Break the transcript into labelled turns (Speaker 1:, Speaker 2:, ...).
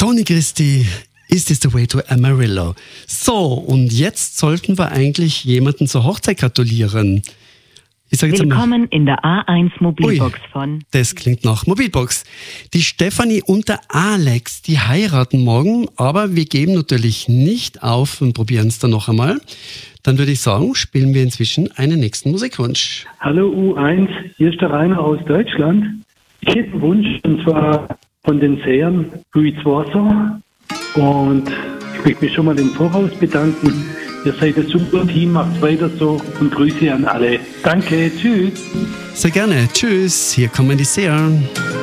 Speaker 1: Tony Christie, Is This the Way to Amarillo? So, und jetzt sollten wir eigentlich jemanden zur Hochzeit gratulieren. Ich sag jetzt
Speaker 2: Willkommen in der A1 Mobilbox von...
Speaker 1: Das klingt nach Mobilbox. Die Stefanie und der Alex, die heiraten morgen, aber wir geben natürlich nicht auf und probieren es dann noch einmal. Dann würde ich sagen, spielen wir inzwischen einen nächsten Musikwunsch.
Speaker 3: Hallo U1, hier ist der Rainer aus Deutschland. Ich hätte einen Wunsch, und zwar von den Sehern Grüß Wasser. Und ich möchte mich schon mal im Voraus bedanken. Ihr seid ein super Team, macht weiter so und Grüße an alle. Danke, tschüss.
Speaker 1: Sehr gerne, tschüss. Hier kommen die Seher.